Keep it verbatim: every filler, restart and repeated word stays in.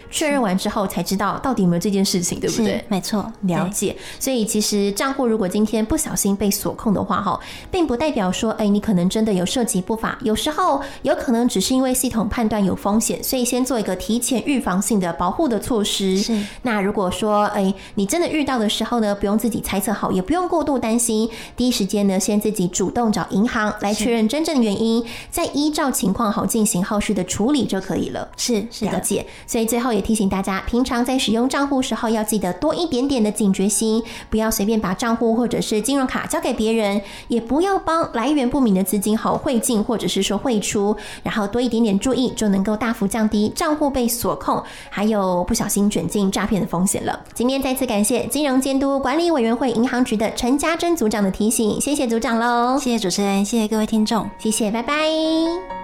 确认完之后才知道到底有没有这件事情，对不对？ 没错， 了解。所以其实账户如果今天不小心被锁控的话，并不代表说，哎，你可能真的有涉及不法，有时候有可能只是因为系统判断有风险，所以先做一个提前预防性的保护的措施。 是。 那如果说，哎，你真的遇到的时候呢，不用自己猜测好，也不用过度担心，第一时间呢，先自己主动找银行来确认真正的原因，再依照情况好进行后续的处理就可以了。 是，是的。 了解。所以最后也提醒大家，平常在使用账户时候要记得多一点点的警觉心，不要随便把账户或者是金融卡交给别人，也不要帮来源不明的资金好汇进或者是说汇出，然后多一点点注意，就能够大幅降低账户被锁控，还有不小心卷进诈骗的风险了。今天再次感谢金融监督管理委员会银行局的陈家珍组长的提醒，谢谢组长喽。 谢谢主持人，谢谢各位听众， 谢谢，拜拜。